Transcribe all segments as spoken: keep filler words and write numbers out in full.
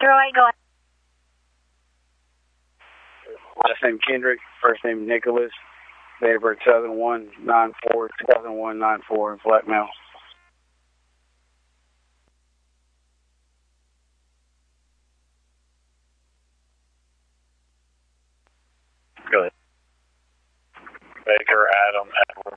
zero eight, go ahead. Last name Kendrick, first name Nicholas, date of birth two thousand one, nine four, two thousand one, nine four, black male. Go ahead. Baker Adam Edward.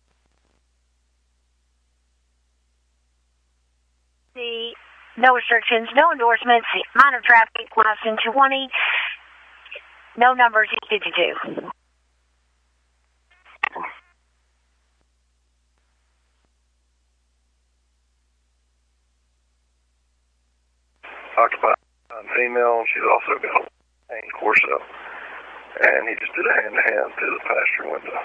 The no restrictions, no endorsements, minor traffic, license twenty, no numbers, fifty-two. Occupied female, she's also got a Corso. And he just did a hand-to-hand through the pasture window.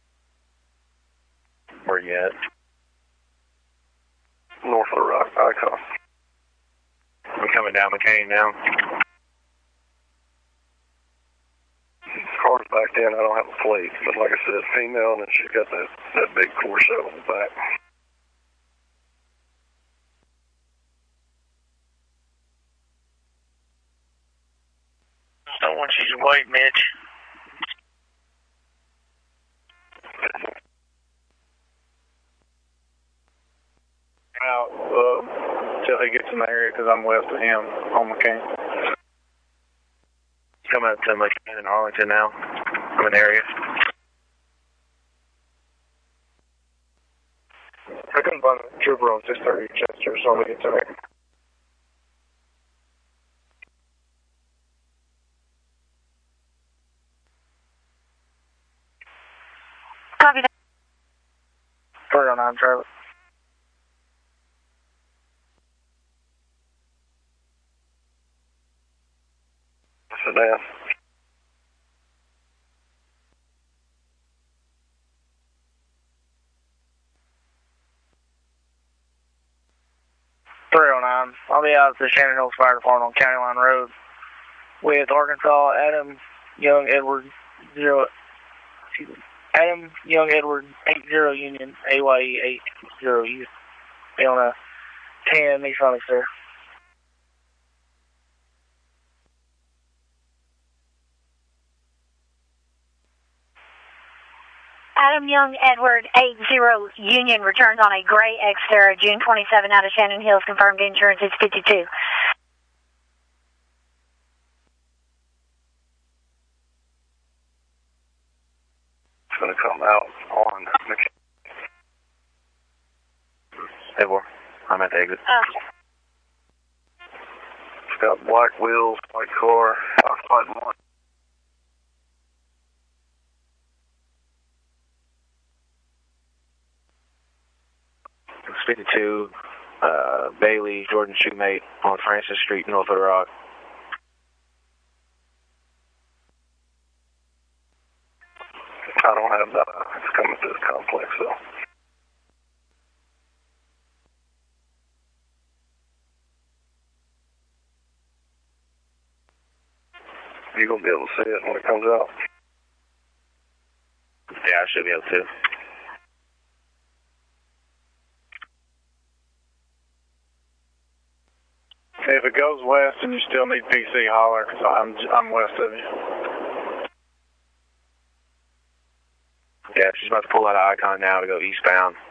Where you at? North of the Rock Icon. We're coming down McCain now. Car's backed in, I don't have a plate. But like I said, female, and then she's got that, that big Corso on the back. Someone she's white, Mitch. Out uh, until he gets in the area because I'm west of him on McCain. Coming up to McCain in Arlington now. I'm in the area. I couldn't find a trooper on six thirty Chester, so I'm going to get to there. Copy that. three oh nine, Charlie. Sit down. three oh nine. I'll be out at the Shannon Hills Fire Department on County Line Road with Arkansas Adam Young Edward zero. Adam Young Edward eight zero Union A Y E eight zero U. Be on a ten Nissan Xterra. Adam Young Edward eight zero Union returns on a gray Xterra June twenty-seventh out of Shannon Hills. Confirmed insurance is fifty-two. It's going to come out on McCain. Edward, I'm at the exit. Okay. It's got black wheels, white car, occupied one. fifty-two, uh, Bailey, Jordan Shoemate on Francis Street, north of the Rock. I don't have that. It's coming through the complex, though. You gonna be able to see it when it comes out? Yeah, I should be able to. If it goes west and you still need P C, holler, because I'm, I'm west of you. Yeah, she's about to pull out of Icon now to go eastbound.